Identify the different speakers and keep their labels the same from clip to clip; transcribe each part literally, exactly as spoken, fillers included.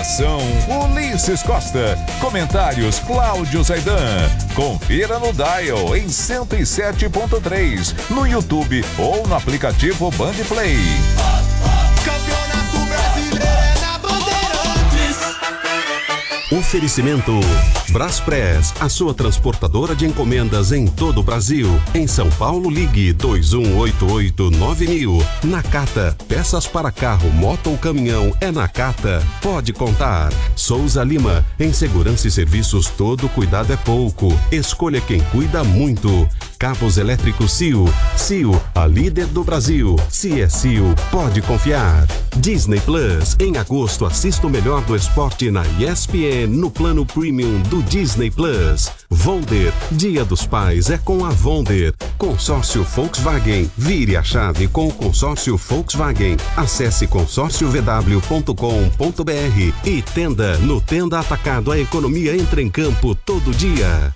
Speaker 1: Narração Ulisses Costa. Comentários Cláudio Zaidan. Confira no Dial em cento e sete ponto três, no YouTube ou no aplicativo Band Play.
Speaker 2: Campeonato Brasileiro é na Bandeirantes.
Speaker 3: Oferecimento Braspress, a sua transportadora de encomendas em todo o Brasil. Em São Paulo, ligue dois um oito oito nove mil. Nakata, peças para carro, moto ou caminhão, é Nakata. Pode contar. Souza Lima, em segurança e serviços todo cuidado é pouco. Escolha quem cuida muito. Cabos elétricos C I O. C I O, a líder do Brasil. Se é C I O, pode confiar. Disney Plus, em agosto assista o melhor do esporte na E S P N no plano premium do Disney Plus. Vonder, Dia dos Pais é com a Vonder. Consórcio Volkswagen, vire a chave com o consórcio Volkswagen. Acesse consórcio v w ponto com ponto b r e Tenda, no Tenda Atacado, a economia entra em campo todo dia.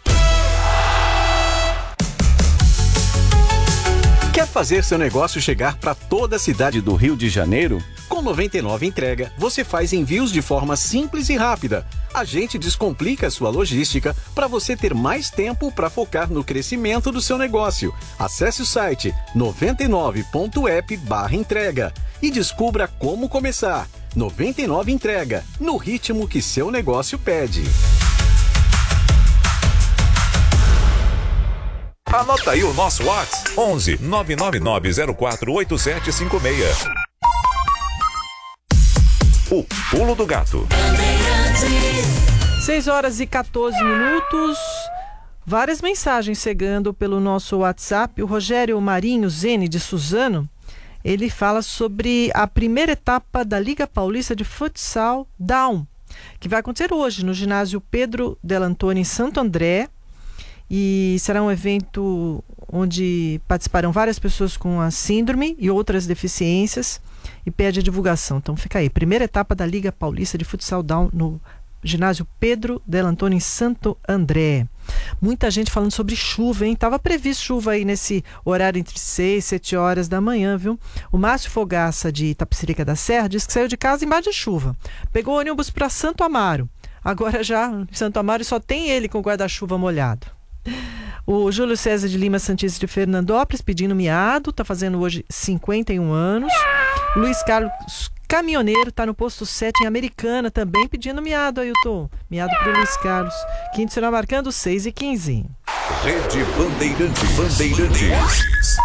Speaker 4: Quer fazer seu negócio chegar para toda a cidade do Rio de Janeiro? Com noventa e nove Entrega, você faz envios de forma simples e rápida. A gente descomplica a sua logística para você ter mais tempo para focar no crescimento do seu negócio. Acesse o site noventa e nove ponto app barra entrega e descubra como começar. noventa e nove Entrega, no ritmo que seu negócio pede.
Speaker 1: Anota aí o nosso WhatsApp: onze nove nove nove zero quatro oito sete cinco seis. O Pulo do Gato.
Speaker 5: seis horas e quatorze minutos. Várias mensagens chegando pelo nosso WhatsApp. O Rogério Marinho Zene de Suzano, ele fala sobre a primeira etapa da Liga Paulista de Futsal Down, que vai acontecer hoje no ginásio Pedro Delantoni em Santo André. E será um evento onde participarão várias pessoas com a síndrome e outras deficiências, e pede a divulgação. Então fica aí, primeira etapa da Liga Paulista de Futsal Down no ginásio Pedro Delantoni em Santo André. Muita gente falando sobre chuva, hein? Tava previsto chuva aí nesse horário entre seis e sete horas da manhã, viu? O Márcio Fogaça de Itapecerica da Serra disse que saiu de casa embaixo de chuva. Pegou o ônibus para Santo Amaro. Agora já em Santo Amaro só tem ele com o guarda-chuva molhado. O Júlio César de Lima Santista de Fernandópolis pedindo miado, tá fazendo hoje cinquenta e um anos. Luiz Carlos Caminhoneiro tá no posto sete em Americana também pedindo miado, Ailton. Miado pro Luiz Carlos. Quinto será marcando seis e quinze.
Speaker 1: Rede Bandeirantes. Bandeirantes.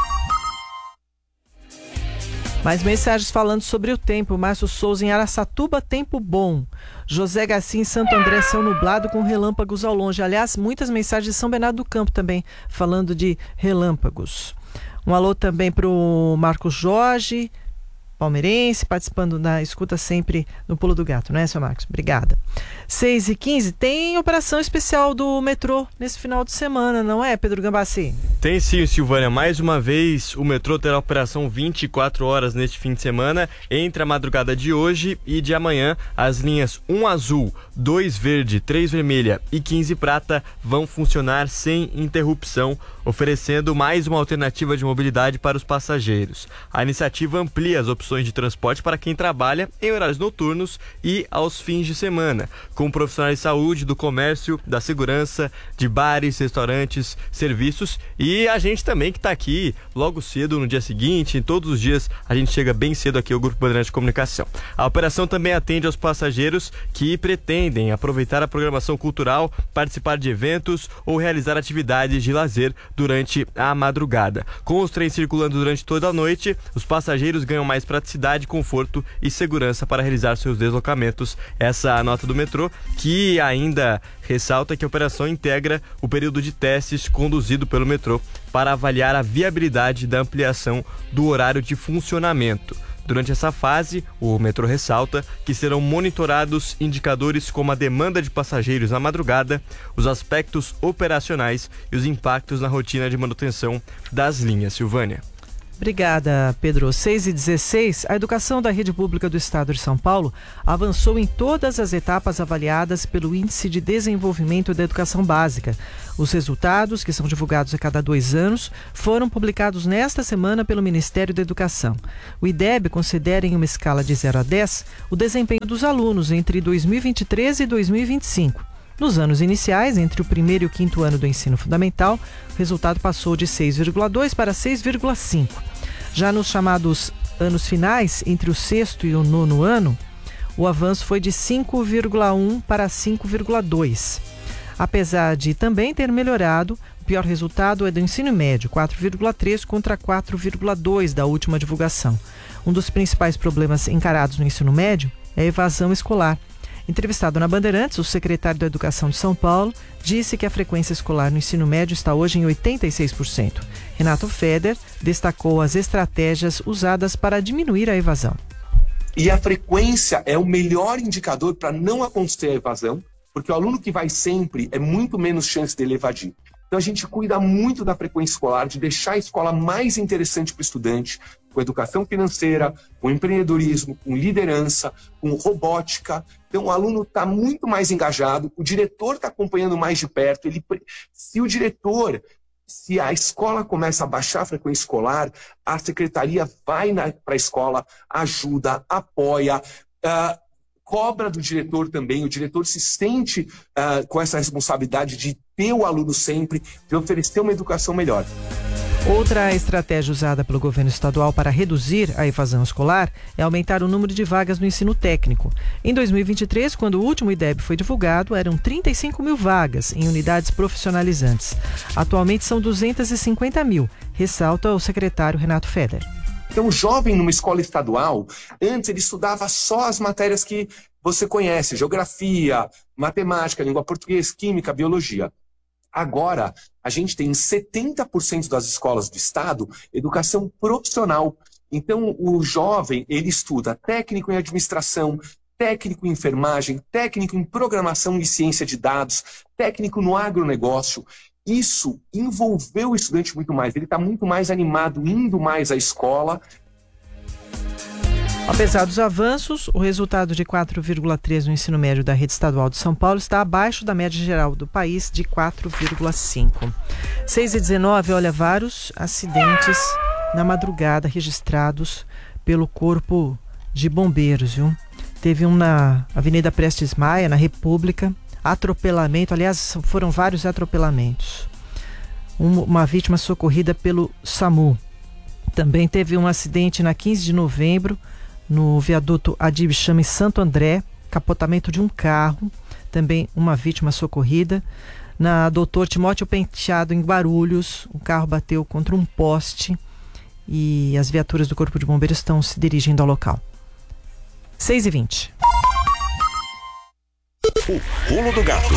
Speaker 5: Mais mensagens falando sobre o tempo. Márcio Souza em Araçatuba, tempo bom. José Garcia em Santo André, céu nublado com relâmpagos ao longe. Aliás, muitas mensagens de São Bernardo do Campo também falando de relâmpagos. Um alô também para o Marcos Jorge, palmeirense, participando da escuta sempre no Pulo do Gato, não é, seu Marcos? Obrigada. seis e quinze, tem operação especial do metrô nesse final de semana, não é, Pedro Gambassi?
Speaker 6: Tem sim, Silvânia. Mais uma vez, o metrô terá operação vinte e quatro horas neste fim de semana, entre a madrugada de hoje e de amanhã. As linhas um azul, dois verde, três vermelha e quinze prata vão funcionar sem interrupção, oferecendo mais uma alternativa de mobilidade para os passageiros. A iniciativa amplia as opções de transporte para quem trabalha em horários noturnos e aos fins de semana, com profissionais de saúde, do comércio, da segurança, de bares, restaurantes, serviços, e a gente também que está aqui logo cedo no dia seguinte. Todos os dias a gente chega bem cedo aqui ao Grupo Bandeirantes de Comunicação. A operação também atende aos passageiros que pretendem aproveitar a programação cultural, participar de eventos ou realizar atividades de lazer durante a madrugada. Com os trens circulando durante toda a noite, os passageiros ganham mais praticidade, conforto e segurança para realizar seus deslocamentos. Essa é a nota do metrô, que ainda ressalta que a operação integra o período de testes conduzido pelo metrô para avaliar a viabilidade da ampliação do horário de funcionamento. Durante essa fase, o metrô ressalta que serão monitorados indicadores como a demanda de passageiros na madrugada, os aspectos operacionais e os impactos na rotina de manutenção das linhas. Silvânia.
Speaker 5: Obrigada, Pedro. seis e dezesseis, a educação da rede pública do Estado de São Paulo avançou em todas as etapas avaliadas pelo Índice de Desenvolvimento da Educação Básica. Os resultados, que são divulgados a cada dois anos, foram publicados nesta semana pelo Ministério da Educação. O I D E B considera em uma escala de zero a dez o desempenho dos alunos entre dois mil e vinte e três e dois mil e vinte e cinco. Nos anos iniciais, entre o primeiro e o quinto ano do ensino fundamental, o resultado passou de seis vírgula dois para seis vírgula cinco. Já nos chamados anos finais, entre o sexto e o nono ano, o avanço foi de cinco vírgula um para cinco vírgula dois. Apesar de também ter melhorado, o pior resultado é do ensino médio, quatro vírgula três contra quatro vírgula dois da última divulgação. Um dos principais problemas encarados no ensino médio é a evasão escolar. Entrevistado na Bandeirantes, o secretário da Educação de São Paulo disse que a frequência escolar no ensino médio está hoje em oitenta e seis por cento. Renato Feder destacou as estratégias usadas para diminuir a evasão.
Speaker 7: E a frequência é o melhor indicador para não acontecer a evasão, porque o aluno que vai sempre é muito menos chance dele evadir. Então a gente cuida muito da frequência escolar, de deixar a escola mais interessante para o estudante, com educação financeira, com empreendedorismo, com liderança, com robótica. Então o aluno está muito mais engajado, o diretor está acompanhando mais de perto. Ele, se o diretor, se a escola começa a baixar a frequência escolar, a secretaria vai para a escola, ajuda, apoia, uh, cobra do diretor também. O diretor se sente uh, com essa responsabilidade de ter o aluno sempre, de oferecer uma educação melhor.
Speaker 5: Outra estratégia usada pelo governo estadual para reduzir a evasão escolar é aumentar o número de vagas no ensino técnico. Em dois mil e vinte e três, quando o último I D E B foi divulgado, eram trinta e cinco mil vagas em unidades profissionalizantes. Atualmente são duzentos e cinquenta mil, ressalta o secretário Renato Feder.
Speaker 7: Então, o jovem numa escola estadual, antes ele estudava só as matérias que você conhece, geografia, matemática, língua portuguesa, química, biologia. Agora, a gente tem em setenta por cento das escolas do estado educação profissional. Então, o jovem, ele estuda técnico em administração, técnico em enfermagem, técnico em programação e ciência de dados, técnico no agronegócio. Isso envolveu o estudante muito mais. Ele está muito mais animado, indo mais à escola.
Speaker 5: Apesar dos avanços, o resultado de quatro vírgula três no ensino médio da rede estadual de São Paulo está abaixo da média geral do país de quatro vírgula cinco. seis e dezenove, olha, vários acidentes na madrugada registrados pelo Corpo de Bombeiros, viu? Teve um na Avenida Prestes Maia, na República, atropelamento, aliás, foram vários atropelamentos. Um, uma vítima socorrida pelo SAMU. Também teve um acidente na quinze de novembro, no viaduto Adib Chama em Santo André, capotamento de um carro, também uma vítima socorrida. Na doutor Timóteo Penteado, em Guarulhos, o carro bateu contra um poste e as viaturas do Corpo de Bombeiros estão se dirigindo ao local. seis e vinte.
Speaker 3: O pulo do gato.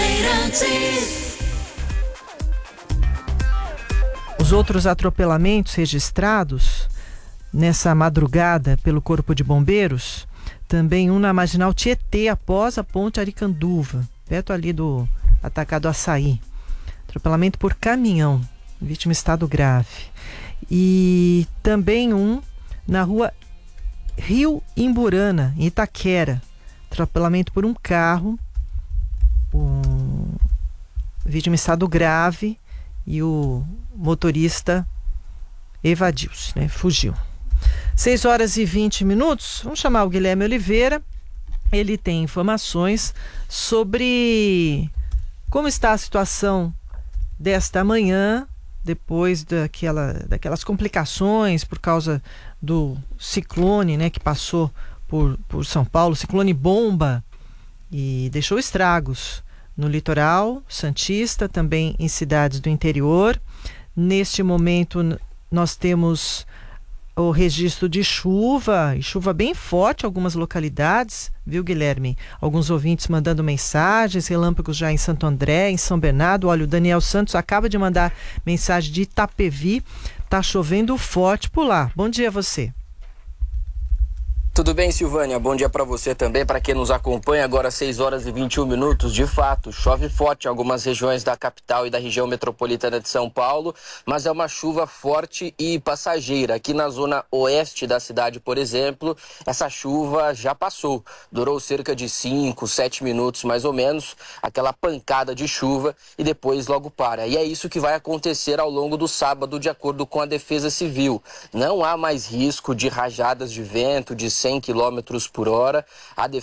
Speaker 5: Os outros atropelamentos registrados nessa madrugada pelo Corpo de Bombeiros, também um na Marginal Tietê, após a ponte Aricanduva, perto ali do Atacado Açaí. Atropelamento por caminhão, vítima em estado grave. E também um na rua Rio Imburana, em Itaquera. Atropelamento por um carro, um vítima em estado grave e o motorista evadiu-se, né? Fugiu. seis horas e vinte minutos, vamos chamar o Guilherme Oliveira. Ele tem informações sobre como está a situação desta manhã, depois daquela, daquelas complicações por causa do ciclone, né, que passou por, por São Paulo, ciclone bomba, e deixou estragos no litoral santista, também em cidades do interior. Neste momento nós temos o registro de chuva, e chuva bem forte em algumas localidades, viu, Guilherme? Alguns ouvintes mandando mensagens, relâmpagos já em Santo André, em São Bernardo. Olha, o Daniel Santos acaba de mandar mensagem de Itapevi, tá chovendo forte por lá. Bom dia a você.
Speaker 8: Tudo bem, Silvânia? Bom dia para você também, para quem nos acompanha agora às seis horas e vinte e um minutos. De fato, chove forte em algumas regiões da capital e da região metropolitana de São Paulo, mas é uma chuva forte e passageira. Aqui na zona oeste da cidade, por exemplo, essa chuva já passou. Durou cerca de cinco, sete minutos mais ou menos, aquela pancada de chuva e depois logo para. E é isso que vai acontecer ao longo do sábado, de acordo com a Defesa Civil. Não há mais risco de rajadas de vento de cem quilômetros por hora. A